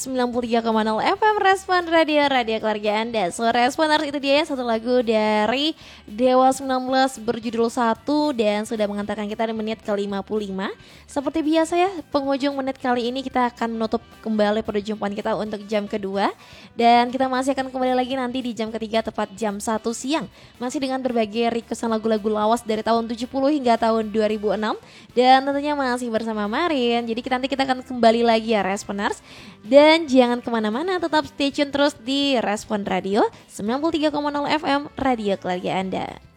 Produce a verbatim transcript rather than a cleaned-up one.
sembilan puluh tiga koma nol F M Respon Radio, radio keluarga Anda. So Responers, itu dia satu lagu dari Dewa sembilan belas berjudul Satu dan sudah mengantarkan kita di menit ke lima puluh lima. Seperti biasa ya, penghujung menit kali ini kita akan menutup kembali perjumpaan kita untuk jam kedua. Dan kita masih akan kembali lagi nanti di jam ketiga tepat jam satu siang. Masih dengan berbagai requestan lagu-lagu lawas dari tahun tujuh puluh hingga tahun dua ribu enam. Dan tentunya masih bersama Marin. Jadi kita, nanti kita akan kembali lagi ya Responers. Dan jangan kemana-mana, tetap stay tune terus di Respon Radio sembilan puluh tiga koma nol F M, radio keluarga Anda.